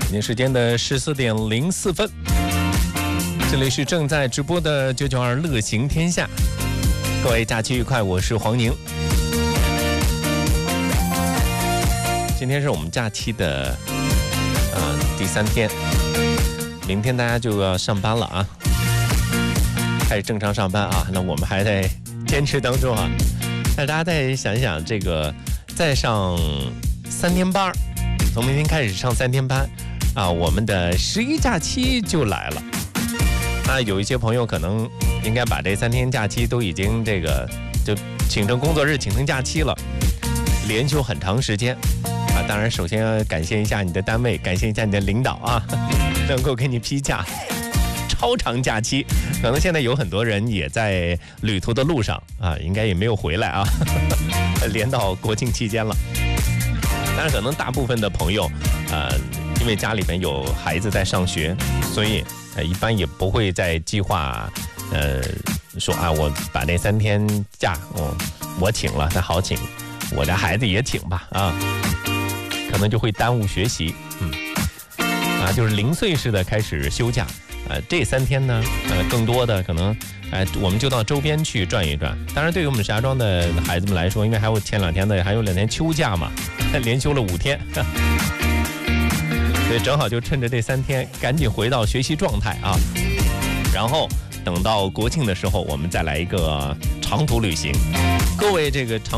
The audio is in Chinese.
北京时间的14点04分，这里是正在直播的992乐行天下。各位假期愉快，我是黄宁。今天是我们假期的第3天，明天大家就要上班了啊，开始正常上班啊。那我们还在坚持当中啊。但大家再想一想，这个再上3天班，从明天开始上3天班啊，我们的11假期就来了。那有一些朋友可能应该把这3天假期都已经就请成工作日，请成假期了，连休很长时间啊。当然，首先要感谢一下你的单位，感谢一下你的领导啊，能够给你批假。超长假期，可能现在有很多人也在旅途的路上啊，应该也没有回来啊，连到国庆期间了。但是可能大部分的朋友，因为家里面有孩子在上学，所以一般也不会再计划，说啊，我把那3天假，我请了，那好请，我的孩子也请吧啊，可能就会耽误学习，就是零碎式的开始休假。这3天呢，更多的可能，我们就到周边去转一转。当然，对于我们石家庄的孩子们来说，因为还有前2天的，还有2天秋假嘛，连休了5天，所以正好就趁着这3天，赶紧回到学习状态啊。然后等到国庆的时候，我们再来一个长途旅行。各位这个长